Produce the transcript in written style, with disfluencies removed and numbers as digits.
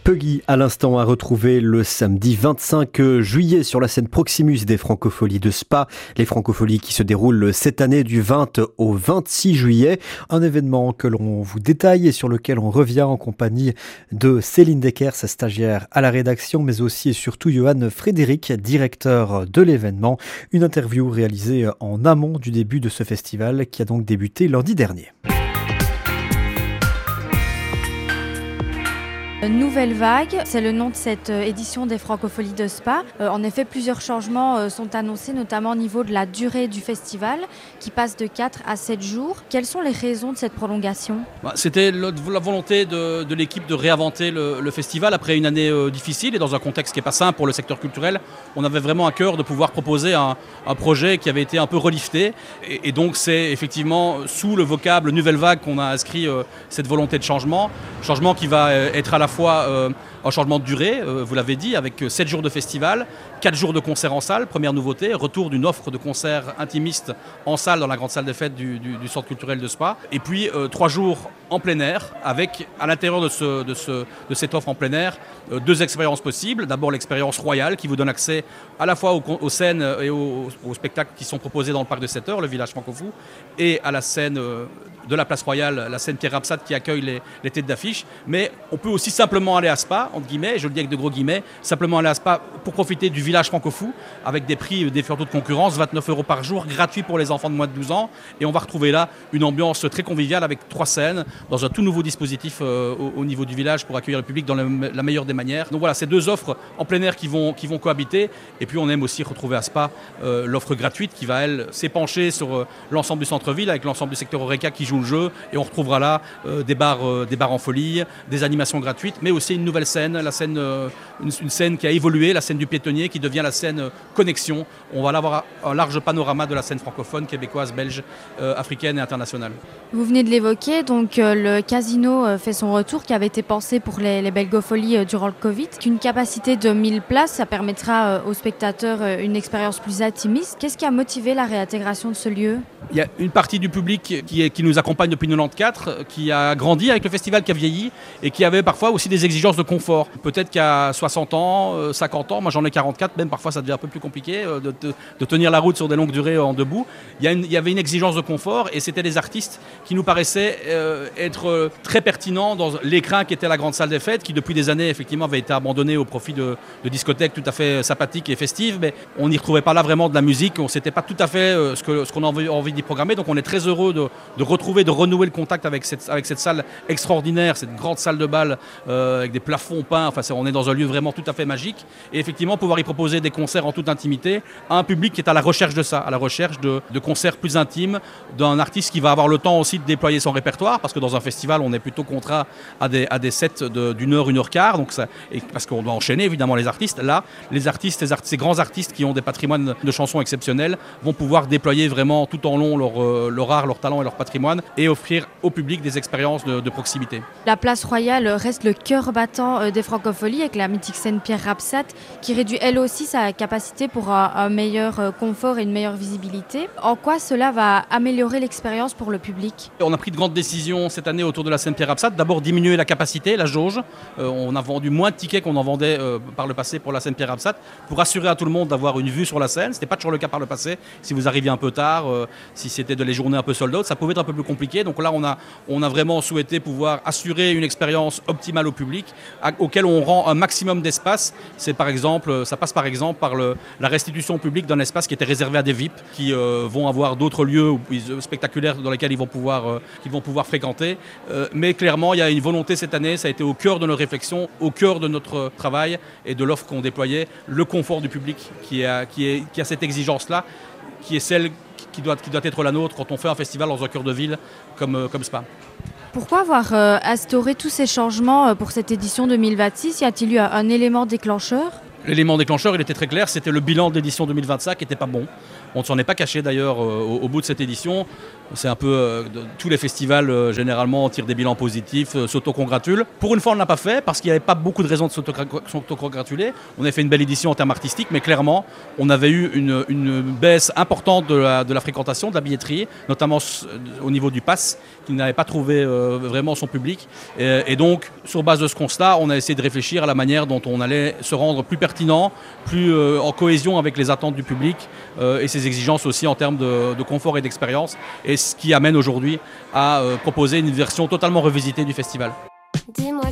Puggy à l'instant à retrouver le samedi 25 juillet sur la scène Proximus des Francopholies de Spa. Les Francopholies qui se déroulent cette année du 20 au 26 juillet. Un événement que l'on vous détaille et sur lequel on revient en compagnie de Céline Decker, sa stagiaire à la rédaction, mais aussi et surtout Johan Frédéric, directeur de l'événement. Une interview réalisée en amont du début de ce festival qui a donc débuté lundi dernier. Nouvelle vague, c'est le nom de cette édition des Francopholies de Spa. En effet, plusieurs changements sont annoncés, notamment au niveau de la durée du festival, qui passe de 4 à 7 jours. Quelles sont les raisons de cette prolongation ? C'était la volonté de l'équipe de réinventer le festival après une année difficile et dans un contexte qui n'est pas simple pour le secteur culturel. On avait vraiment à cœur de pouvoir proposer un projet qui avait été un peu relifté. Et donc c'est effectivement sous le vocable Nouvelle Vague qu'on a inscrit cette volonté de changement. Changement qui va être à la fois un changement de durée, vous l'avez dit, avec 7 jours de festival, 4 jours de concerts en salle, première nouveauté, retour d'une offre de concerts intimistes en salle dans la grande salle des fêtes du centre culturel de Spa, et puis 3 jours en plein air, avec à l'intérieur de cette offre en plein air, 2 expériences possibles. D'abord l'expérience royale qui vous donne accès à la fois aux scènes et aux spectacles qui sont proposés dans le parc de 7 heures, le village franco-fou, et à la scène de la place royale, la scène Pierre Rapsat qui accueille les têtes d'affiche. Mais on peut aussi simplement aller à Spa, entre guillemets, je le dis avec de gros guillemets, simplement aller à Spa pour profiter du village franco-fou, avec des prix défiant toute concurrence, 29 € par jour, gratuit pour les enfants de moins de 12 ans. Et on va retrouver là une ambiance très conviviale avec 3 scènes, dans un tout nouveau dispositif au niveau du village pour accueillir le public dans la meilleure des manières. Donc voilà, ces 2 offres en plein air qui vont cohabiter. Et puis on aime aussi retrouver à Spa l'offre gratuite qui va, elle, s'épancher sur l'ensemble du centre-ville, avec l'ensemble du secteur Horeca qui joue le jeu. Et on retrouvera là des bars en folie, des animations gratuites, mais aussi une nouvelle scène, une scène qui a évolué, la scène du piétonnier qui devient la scène connexion. On va avoir un large panorama de la scène francophone, québécoise, belge, africaine et internationale. Vous venez de l'évoquer, donc le casino fait son retour qui avait été pensé pour les Belgofolies durant le Covid. Une capacité de 1000 places, ça permettra aux spectateurs une expérience plus intimiste. Qu'est-ce qui a motivé la réintégration de ce lieu ? Il y a une partie du public qui nous accompagne depuis 94, qui a grandi avec le festival, qui a vieilli et qui avait parfois aussi des exigences de confort. Peut-être qu'à 60 ans, 50 ans, moi j'en ai 44, même parfois ça devient un peu plus compliqué de tenir la route sur des longues durées en debout. Il y avait une exigence de confort et c'était des artistes qui nous paraissaient être très pertinents dans l'écrin qui était la grande salle des fêtes, qui depuis des années effectivement avait été abandonnée au profit de discothèques tout à fait sympathiques et festives, mais on n'y retrouvait pas là vraiment de la musique, c'était pas tout à fait ce qu'on avait envie d'y programmer. Donc on est très heureux de retrouver, de renouer le contact avec cette salle extraordinaire, cette grande salle de bal avec des plafonds peints. Enfin, on est dans un lieu vraiment tout à fait magique. Et effectivement, pouvoir y proposer des concerts en toute intimité à un public qui est à la recherche de ça, à la recherche de concerts plus intimes, d'un artiste qui va avoir le temps aussi de déployer son répertoire, parce que dans un festival, on est plutôt contraint à des sets d'une heure, 1h15, donc parce qu'on doit enchaîner évidemment les artistes. Là, ces grands artistes qui ont des patrimoines de chansons exceptionnels vont pouvoir déployer vraiment tout en long leur art, leur talent et leur patrimoine et offrir au public des expériences de proximité. La place royale reste le cœur battant des Francopholies avec la mythique scène Pierre Rapsat qui réduit elle aussi sa capacité pour un meilleur confort et une meilleure visibilité. En quoi cela va améliorer l'expérience pour le public ? On a pris de grandes décisions cette année autour de la scène Pierre Rapsat. D'abord diminuer la capacité, la jauge. On a vendu moins de tickets qu'on en vendait par le passé pour la scène Pierre Rapsat pour assurer à tout le monde d'avoir une vue sur la scène. Ce n'était pas toujours le cas par le passé. Si vous arriviez un peu tard, si c'était les journées un peu sold out, ça pouvait être un peu plus compliqué. Donc là, on a vraiment souhaité pouvoir assurer une expérience optimale au public, auquel on rend un maximum d'espace. Ça passe par exemple par la restitution au public d'un espace qui était réservé à des VIP qui vont avoir d'autres lieux spectaculaires dans lesquels ils vont pouvoir fréquenter. Mais clairement, il y a une volonté cette année, ça a été au cœur de nos réflexions, au cœur de notre travail et de l'offre qu'on déployait, le confort du public qui a cette exigence-là, qui est celle qui doit être la nôtre quand on fait un festival dans un cœur de ville comme Spa. Pourquoi avoir instauré tous ces changements pour cette édition 2026 ? Y a-t-il eu un élément déclencheur ? L'élément déclencheur, il était très clair, c'était le bilan de l'édition 2025 qui n'était pas bon. On ne s'en est pas caché d'ailleurs au bout de cette édition. C'est un peu tous les festivals généralement tirent des bilans positifs, s'autocongratulent. Pour une fois, on ne l'a pas fait parce qu'il n'y avait pas beaucoup de raisons de s'autocongratuler. On a fait une belle édition en termes artistiques, mais clairement, on avait eu une baisse importante de la fréquentation, de la billetterie, notamment au niveau du pass, qui n'avait pas trouvé vraiment son public. Et donc, sur base de ce constat, on a essayé de réfléchir à la manière dont on allait se rendre plus pertinent, plus en cohésion avec les attentes du public et ses exigences aussi en termes de confort et d'expérience. Et ce qui amène aujourd'hui à proposer une version totalement revisitée du festival.